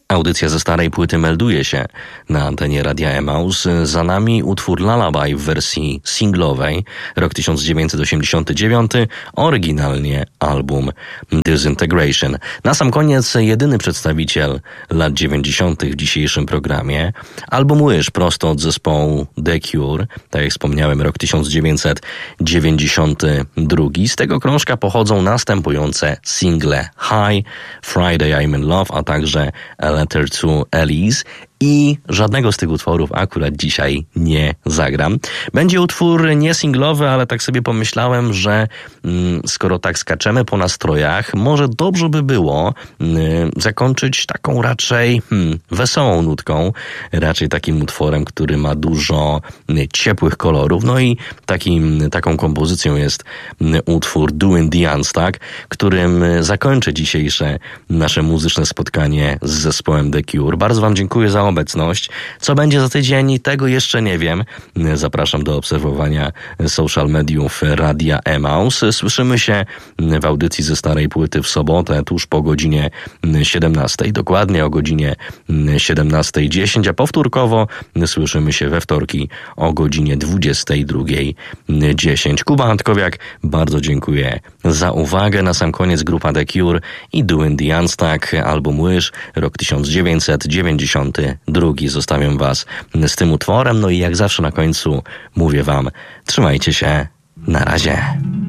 Audycja ze starej płyty melduje się na antenie Radia Emaus. Za nami utwór Lullaby w wersji singlowej, rok 1989, oryginalnie album Disintegration. Na sam koniec jedyny przedstawiciel lat 90. w dzisiejszym programie, album Wish prosto od zespołu The Cure, tak jak wspomniałem, rok 1992. Z tego krążka pochodzą następujące single Hi, Friday I'm in Love, a także A Letter to Elise. I żadnego z tych utworów akurat dzisiaj nie zagram. Będzie utwór nie singlowy, ale tak sobie pomyślałem, że skoro tak skaczemy po nastrojach, może dobrze by było zakończyć taką raczej wesołą nutką, raczej takim utworem, który ma dużo ciepłych kolorów. No i taką kompozycją jest utwór Doing the Unstuck, którym zakończę dzisiejsze nasze muzyczne spotkanie z zespołem The Cure. Bardzo Wam dziękuję za obecność. Co będzie za tydzień, tego jeszcze nie wiem. Zapraszam do obserwowania social mediów Radia Emaus. Słyszymy się w audycji ze starej płyty w sobotę, tuż po godzinie 17. Dokładnie o godzinie 17:10, a powtórkowo słyszymy się we wtorki o godzinie 22:10. Kuba Antkowiak, bardzo dziękuję za uwagę. Na sam koniec grupa The Cure i Doing the Unstuck, album Wish, rok 1992. Zostawiam Was z tym utworem, no i jak zawsze na końcu mówię Wam, trzymajcie się, na razie.